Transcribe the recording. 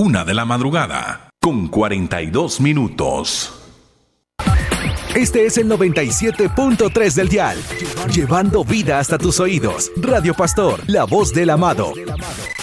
1 de la madrugada, con 42 minutos. Este es el 97.3 del dial, llevando vida hasta tus oídos. Radio Pastor, la voz del amado.